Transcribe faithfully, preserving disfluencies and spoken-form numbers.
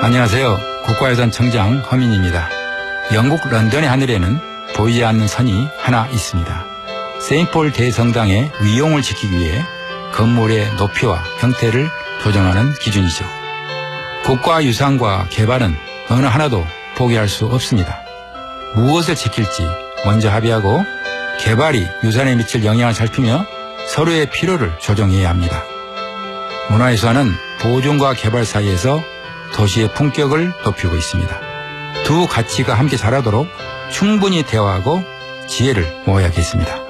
안녕하세요. 국가유산청장 허민입니다. 영국 런던의 하늘에는 보이지 않는 선이 하나 있습니다. 세인트폴 대성당의 위용을 지키기 위해 건물의 높이와 형태를 조정하는 기준이죠. 국가유산과 개발은 어느 하나도 포기할 수 없습니다. 무엇을 지킬지 먼저 합의하고 개발이 유산에 미칠 영향을 살피며 서로의 필요를 조정해야 합니다. 문화유산은 보존과 개발 사이에서 도시의 품격을 높이고 있습니다. 두 가치가 함께 자라도록 충분히 대화하고 지혜를 모아야겠습니다.